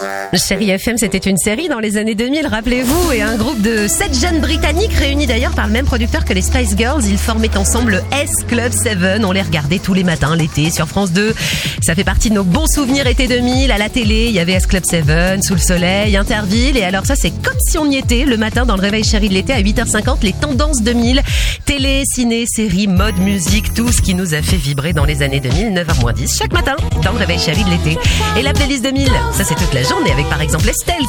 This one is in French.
Chérie FM, c'était une série dans les années 2000, rappelez-vous, et un groupe de 7 jeunes britanniques réunis d'ailleurs par le même producteur que les Spice Girls. Ils formaient ensemble le S Club 7. On les regardait tous les matins l'été sur France 2. Ça fait partie de nos bons souvenirs été 2000. À la télé, il y avait S Club 7, Sous le soleil, Interville. Et alors ça, c'est comme si on y était le matin dans le réveil chéri de l'été à 8h50. Les tendances 2000, télé, ciné, série, mode, musique, tout ce qui nous a fait vibrer dans les années 2000, 9h-10 chaque matin dans le réveil chéri de l'été. Et la playlist 2000, ça c'est toute la journée avec par exemple Estelle